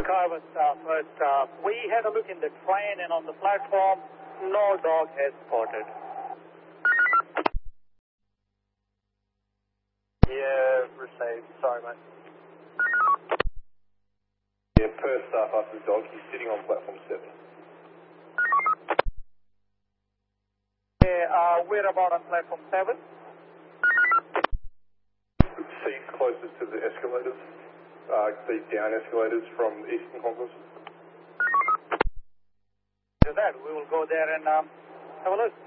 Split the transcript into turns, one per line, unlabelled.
Carver staff, we had a look in the train and on the platform, no dog has spotted. Yeah, received. Sorry, mate.
Yeah, per staff after the dog, he's sitting on platform 7.
Yeah, we're about on platform 7.
Seat closest to the escalators, the down escalators from Eastern Concourse.
To that, we will go there and have a look.